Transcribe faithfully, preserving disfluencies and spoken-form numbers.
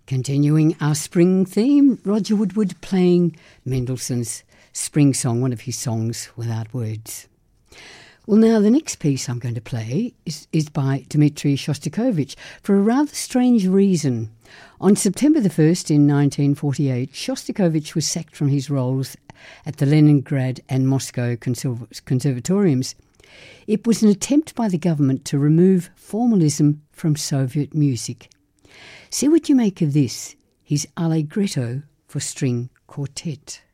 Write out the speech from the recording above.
Continuing our spring theme, Roger Woodward playing Mendelssohn's Spring Song, one of his songs without words. Well, now the next piece I'm going to play is, is by Dmitri Shostakovich for a rather strange reason. On September the first in nineteen forty-eight, Shostakovich was sacked from his roles at the Leningrad and Moscow conserv- conservatoriums. It was an attempt by the government to remove formalism from Soviet music. See what you make of this, his Allegretto for string quartet.